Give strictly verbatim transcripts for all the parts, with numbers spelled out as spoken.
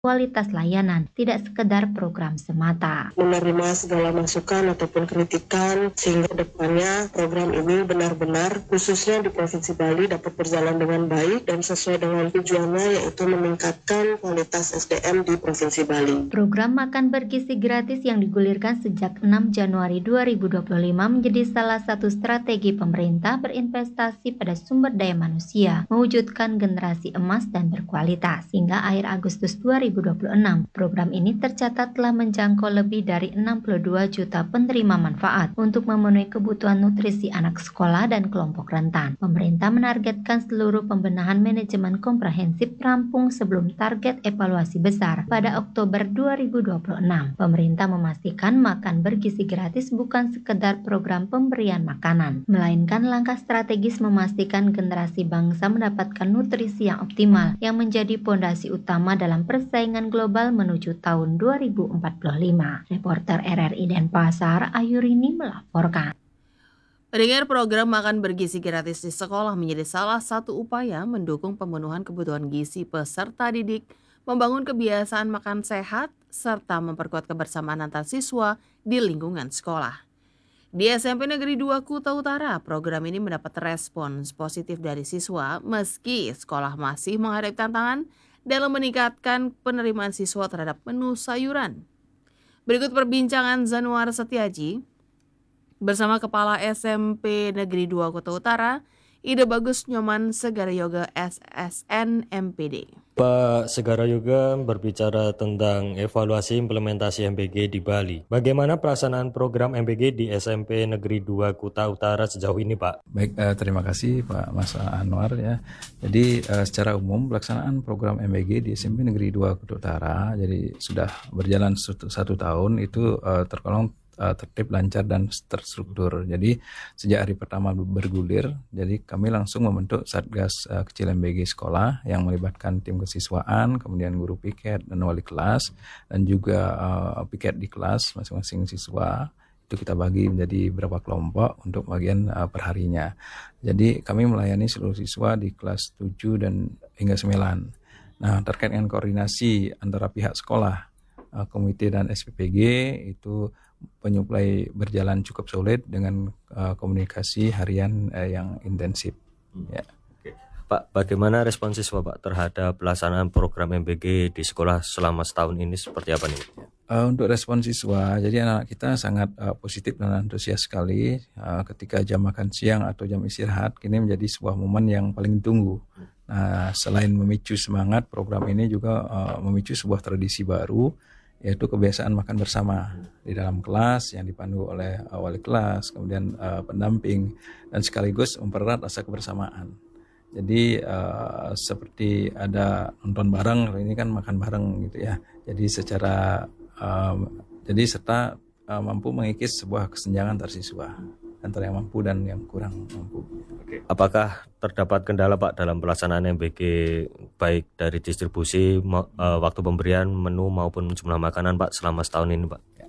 kualitas layanan, tidak sekedar program semata. Menerima segala masukan ataupun kritikan sehingga depannya program ini benar-benar khususnya di Provinsi Bali dapat berjalan dengan baik dan sesuai dengan tujuannya, yaitu meningkatkan kualitas S D M di Provinsi Bali. Program makan bergizi gratis yang digulirkan sejak enam Januari dua ribu dua puluh lima menjadi salah satu strategi pemerintah berinvestasi pada sumber daya manusia, mewujudkan generasi emas dan berkualitas. Hingga akhir Agustus dua ribu dua puluh enam, program ini tercatat telah menjangkau lebih dari enam puluh dua juta penerima manfaat untuk memenuhi kebutuhan nutrisi anak sekolah dan kelompok rentan. Pemerintah menargetkan seluruh pembenahan manajemen komprehensif rampung sebelum target evaluasi besar pada Oktober dua ribu dua puluh enam. Pemerintah memastikan makan bergizi gratis bukan sekedar program pemberian makanan, melainkan langkah strategis memastikan generasi bangsa mendapatkan nutrisi yang optimal yang menjadi pondasi utama dalam persaingan global menuju tahun dua ribu empat puluh lima. Reporter R R I Denpasar, Ayurini melaporkan. Pendengar, program makan bergizi gratis di sekolah menjadi salah satu upaya mendukung pemenuhan kebutuhan gizi peserta didik, membangun kebiasaan makan sehat, serta memperkuat kebersamaan antar siswa di lingkungan sekolah. Di S M P Negeri dua Kuta Utara, program ini mendapat respons positif dari siswa meski sekolah masih menghadapi tantangan dalam meningkatkan penerimaan siswa terhadap menu sayuran. Berikut perbincangan Zanuar Setiaji bersama Kepala S M P Negeri dua Kuta Utara, Ide Bagus Nyoman Segara Yoga S S N M P D. Pak Segara Yoga berbicara tentang evaluasi implementasi M B G di Bali. Bagaimana pelaksanaan program M B G di S M P Negeri dua Kuta Utara sejauh ini, Pak? Baik, eh, terima kasih Pak Mas Anwar ya. Jadi eh, secara umum pelaksanaan program M B G di S M P Negeri dua Kuta Utara jadi sudah berjalan satu, satu tahun itu eh, tergolong tertib, lancar, dan terstruktur. Jadi sejak hari pertama bergulir, jadi kami langsung membentuk Satgas uh, Kecil M B G Sekolah yang melibatkan tim kesiswaan, kemudian guru piket dan wali kelas, dan juga uh, piket di kelas masing-masing siswa. Itu kita bagi menjadi beberapa kelompok untuk bagian uh, perharinya. Jadi kami melayani seluruh siswa di kelas tujuh dan hingga sembilan. Nah, terkait dengan koordinasi antara pihak sekolah, uh, komite dan S P P G itu penyuplai berjalan cukup solid dengan uh, komunikasi harian uh, yang intensif. Hmm. Ya. Oke. Pak, bagaimana respon siswa Pak terhadap pelaksanaan program M B G di sekolah selama setahun ini seperti apa nih? Uh, untuk respon siswa, jadi anak kita sangat uh, positif dan antusias sekali uh, ketika jam makan siang atau jam istirahat kini menjadi sebuah momen yang paling ditunggu. Nah, selain memicu semangat, program ini juga uh, memicu sebuah tradisi baru, yaitu kebiasaan makan bersama di dalam kelas yang dipandu oleh uh, wali kelas, kemudian uh, pendamping, dan sekaligus mempererat rasa kebersamaan. Jadi uh, seperti ada nonton bareng, ini kan makan bareng gitu ya. Jadi secara uh, jadi serta uh, mampu mengikis sebuah kesenjangan antar siswa antara yang mampu dan yang kurang mampu. Oke. Apakah terdapat kendala Pak dalam pelaksanaan M B G baik dari distribusi uh, waktu pemberian menu maupun jumlah makanan Pak selama setahun ini Pak? Ya.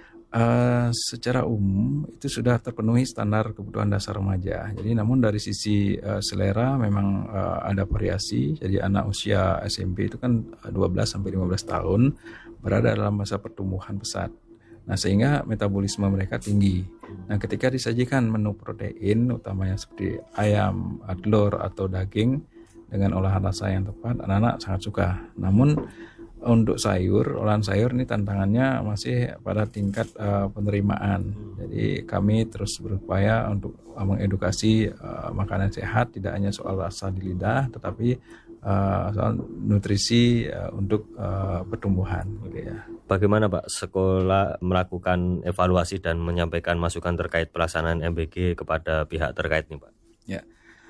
Uh, secara umum itu sudah terpenuhi standar kebutuhan dasar remaja. Jadi namun dari sisi uh, selera memang uh, ada variasi. Jadi anak usia S M P itu kan dua belas sampai lima belas tahun berada dalam masa pertumbuhan pesat. Nah, sehingga metabolisme mereka tinggi. Nah, ketika disajikan menu protein utamanya seperti ayam, telur atau daging dengan olahan rasa yang tepat, anak-anak sangat suka. Namun untuk sayur, olahan sayur ini tantangannya masih pada tingkat uh, penerimaan. Jadi kami terus berupaya untuk uh, mengedukasi uh, makanan sehat, tidak hanya soal rasa di lidah, tetapi uh, soal nutrisi uh, untuk uh, pertumbuhan. Gitu ya. Bagaimana Pak sekolah melakukan evaluasi dan menyampaikan masukan terkait pelaksanaan M B G kepada pihak terkait nih Pak? Ya.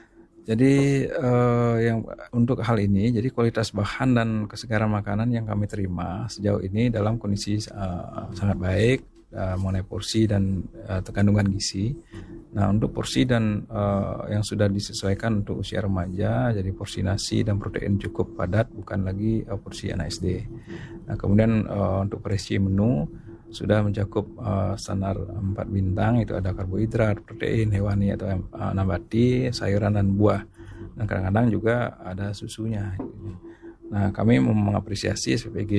Jadi uh, yang untuk hal ini, jadi kualitas bahan dan kesegaran makanan yang kami terima sejauh ini dalam kondisi uh, sangat baik uh, mengenai porsi dan uh, kandungan gizi. Nah, untuk porsi dan uh, yang sudah disesuaikan untuk usia remaja, jadi porsi nasi dan protein cukup padat, bukan lagi uh, porsi anak S D. Nah, kemudian uh, untuk variasi menu sudah mencakup uh, standar empat bintang, itu ada karbohidrat, protein hewani atau uh, nabati, sayuran dan buah. Dan kadang-kadang juga ada susunya. Nah, kami mengapresiasi S P P G